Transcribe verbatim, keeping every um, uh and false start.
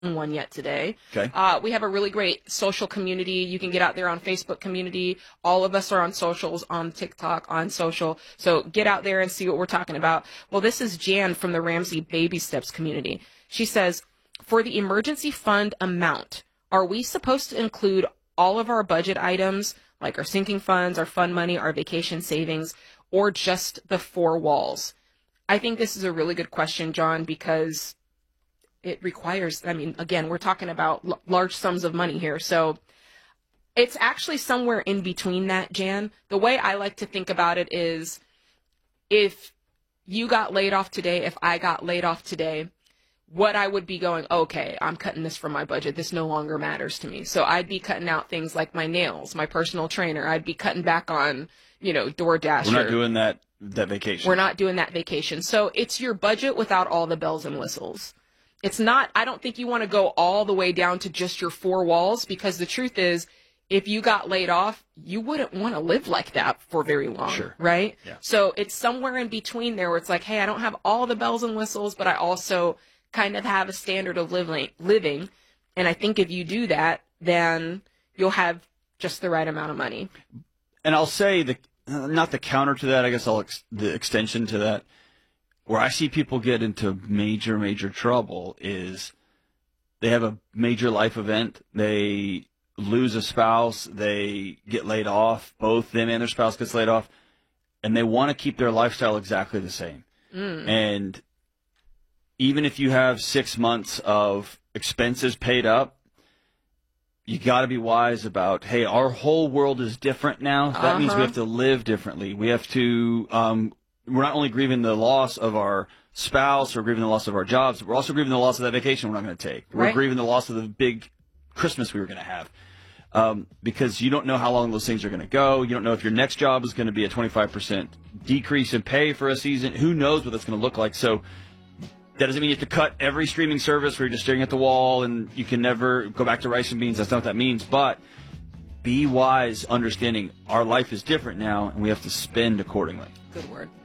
one yet today. Okay. Uh, we have a really great social community. You can get out there on Facebook community. All of us are on socials, on TikTok, on social. So get out there and see what we're talking about. Well, this is Jan from the Ramsey Baby Steps community. She says, for the emergency fund amount, are we supposed to include all of our budget items, like our sinking funds, our fund money, our vacation savings, or just the four walls? I think this is a really good question, John, because it requires, I mean, again, we're talking about l- large sums of money here. So it's actually somewhere in between that, Jan. The way I like to think about it is if you got laid off today, if I got laid off today, what I would be going, okay, I'm cutting this from my budget. This no longer matters to me. So I'd be cutting out things like my nails, my personal trainer. I'd be cutting back on, you know, DoorDash. We're not doing that, that vacation. We're not doing that vacation. So it's your budget without all the bells and whistles. It's not, I don't think you want to go all the way down to just your four walls, because the truth is, if you got laid off, you wouldn't want to live like that for very long, Sure. right? Yeah. So it's somewhere in between there where it's like, hey, I don't have all the bells and whistles, but I also kind of have a standard of living, living. And I think if you do that, then you'll have just the right amount of money. And I'll say, the uh, not the counter to that, I guess I'll ex- the extension to that, where I see people get into major, major trouble is they have a major life event, they lose a spouse, they get laid off, both them and their spouse gets laid off, and they want to keep their lifestyle exactly the same. Mm. And even if you have six months of expenses paid up, you got to be wise about, hey, our whole world is different now. That uh-huh. means we have to live differently. We have to um, we're not only grieving the loss of our spouse or grieving the loss of our jobs, but we're also grieving the loss of that vacation we're not going to take. We're right. grieving the loss of the big Christmas we were going to have. Um, because you don't know how long those things are going to go. You don't know if your next job is going to be a twenty-five percent decrease in pay for a season. Who knows what that's going to look like? So that doesn't mean you have to cut every streaming service where you're just staring at the wall and you can never go back to rice and beans. That's not what that means. But be wise, understanding our life is different now, and we have to spend accordingly. Good word.